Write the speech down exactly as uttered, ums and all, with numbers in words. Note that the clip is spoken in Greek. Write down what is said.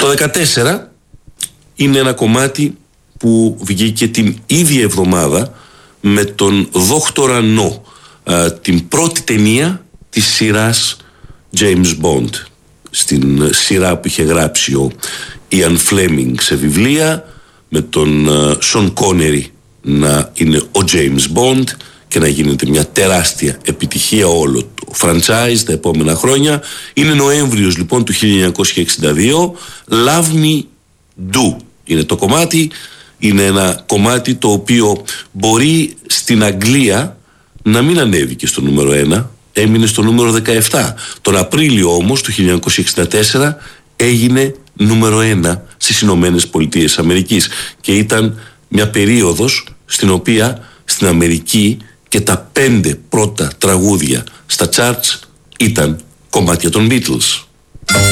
δεκατέσσερα είναι ένα κομμάτι που βγήκε την ίδια εβδομάδα με τον Δόκτορα No, την πρώτη ταινία της σειράς James Bond, στην σειρά που είχε γράψει ο Ian Fleming σε βιβλία, με τον Sean Connery να είναι ο James Bond και να γίνεται μια τεράστια επιτυχία όλο το franchise τα επόμενα χρόνια. Είναι Νοέμβριος λοιπόν του χίλια εννιακόσια εξήντα δύο. Love Me Do είναι το κομμάτι. Είναι ένα κομμάτι το οποίο μπορεί στην Αγγλία να μην ανέβηκε στο νούμερο ένα, έμεινε στο νούμερο δεκαεπτά. Τον Απρίλιο όμως του χίλια εννιακόσια εξήντα τέσσερα έγινε νούμερο ένα στις Ηνωμένες Πολιτείες Αμερικής και ήταν μια περίοδος στην οποία στην Αμερική και τα πέντε πρώτα τραγούδια στα charts ήταν κομμάτια των Beatles.